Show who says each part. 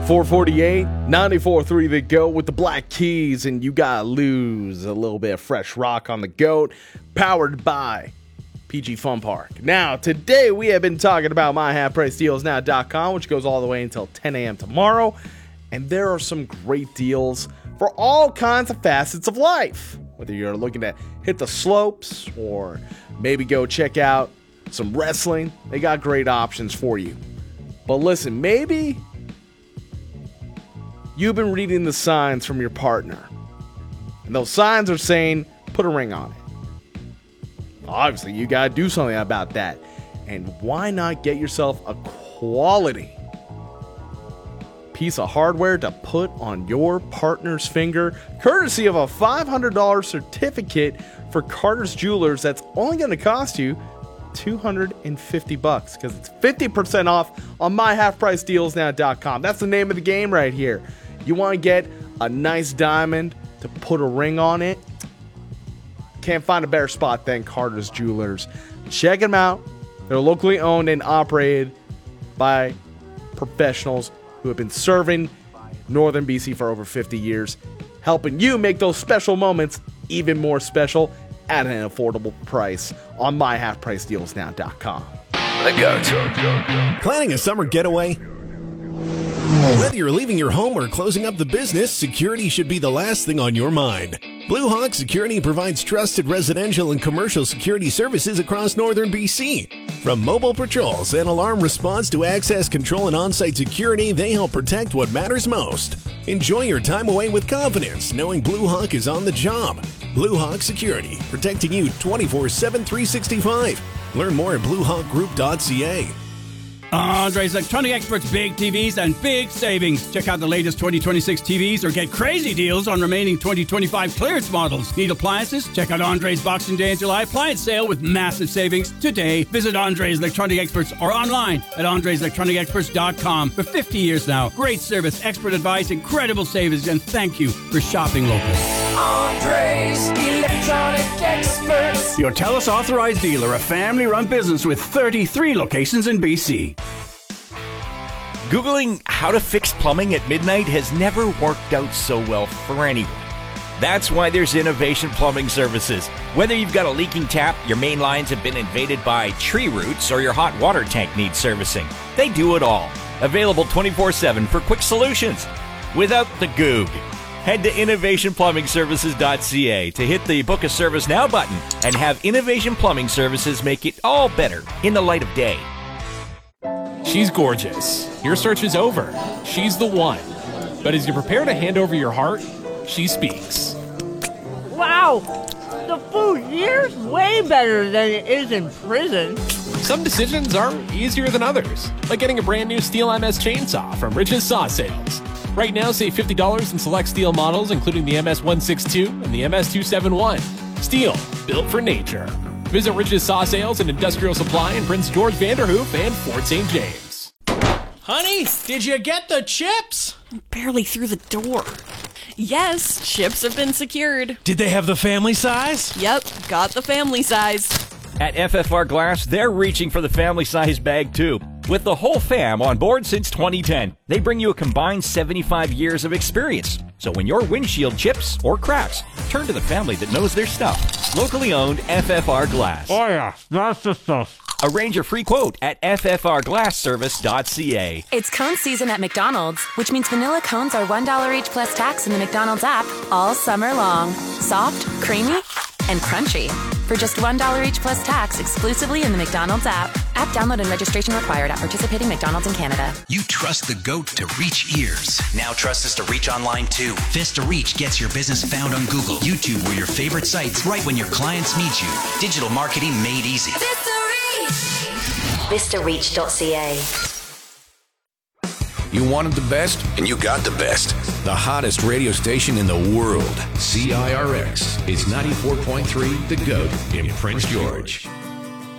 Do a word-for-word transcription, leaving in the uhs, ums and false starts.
Speaker 1: four forty-eight, ninety-four point three The Goat with the Black Keys, and you gotta lose a little bit of fresh rock on the Goat, powered by P G Fun Park. Now, today we have been talking about my half price deals now dot com, which goes all the way until ten a.m. tomorrow, and there are some great deals for all kinds of facets of life. Whether you're looking to hit the slopes or maybe go check out some wrestling, they got great options for you. But listen, maybe you've been reading the signs from your partner, and those signs are saying, put a ring on it. Obviously, you gotta do something about that. And why not get yourself a quality piece of hardware to put on your partner's finger, courtesy of a five hundred dollars certificate for Carter's Jewelers that's only gonna cost you two hundred fifty bucks, because it's fifty percent off on my half price deals now dot com. That's the name of the game right here. You want to get a nice diamond to put a ring on it? Can't find a better spot than Carter's Jewelers. Check them out. They're locally owned and operated by professionals who have been serving Northern B C for over fifty years, helping you make those special moments even more special at an affordable price on my half price deals now dot com.
Speaker 2: The go-to.
Speaker 3: Planning a summer getaway? Whether you're leaving your home or closing up the business, security should be the last thing on your mind. Blue Hawk Security provides trusted residential and commercial security services across Northern B C. From mobile patrols and alarm response to access control and on-site security, they help protect what matters most. Enjoy your time away with confidence, knowing Blue Hawk is on the job. Blue Hawk Security, protecting you twenty-four seven, three sixty-five. Learn more at blue hawk group dot c a.
Speaker 4: Andre's Electronic Experts, big T Vs and big savings. Check out the latest twenty twenty-six T Vs or get crazy deals on remaining twenty twenty-five clearance models. Need appliances? Check out Andre's Boxing Day and July appliance sale with massive savings today. Visit Andre's Electronic Experts or online at andres electronic experts dot com. For fifty years now, great service, expert advice, incredible savings, and thank you for shopping local.
Speaker 2: Andre's Electronic Experts.
Speaker 4: Your TELUS authorized dealer, a family-run business with thirty-three locations in B C.
Speaker 5: Googling how to fix plumbing at midnight has never worked out so well for anyone. That's why there's Innovation Plumbing Services. Whether you've got a leaking tap, your main lines have been invaded by tree roots, or your hot water tank needs servicing, they do it all. Available twenty-four seven for quick solutions without the goog. Head to innovation plumbing services dot c a to hit the Book a Service Now button and have Innovation Plumbing Services make it all better in the light of day.
Speaker 6: She's gorgeous. Your search is over. She's the one. But as you prepare to hand over your heart, she speaks.
Speaker 7: Wow! The food here's way better than it is in prison.
Speaker 6: Some decisions are easier than others, like getting a brand new Steel M S chainsaw from Rich's Saw Sales. Right now, save fifty dollars in select Steel models, including the M S one sixty-two and the M S two seventy-one. Steel, built for nature. Visit Rich's Saw Sales and Industrial Supply in Prince George, Vanderhoof, and Fort Saint James.
Speaker 8: Honey, did you get the chips?
Speaker 9: Barely through the door. Yes, chips have been secured.
Speaker 8: Did they have the family size?
Speaker 9: Yep, got the family size.
Speaker 5: At F F R Glass, they're reaching for the family size bag too. With the whole fam on board since twenty ten, they bring you a combined seventy-five years of experience. So when your windshield chips or cracks, turn to the family that knows their stuff. Locally owned F F R Glass.
Speaker 10: Oh yeah, that's the stuff.
Speaker 5: Arrange a free quote at f f r glass service dot c a.
Speaker 11: It's cone season at McDonald's, which means vanilla cones are one dollar each plus tax in the McDonald's app all summer long. Soft, creamy, and crunchy. For just one dollar each plus tax exclusively in the McDonald's app. App download and registration required at participating McDonald's in Canada.
Speaker 12: You trust the GOAT to reach ears. Now trust us to reach online too. Vista Reach gets your business found on Google, YouTube, or your favorite sites right when your clients meet you. Digital marketing made easy.
Speaker 11: Vista Reach! vista reach dot c a.
Speaker 2: You wanted the best, and you got the best. The hottest radio station in the world. C I R X is ninety-four point three The GOAT in Prince George.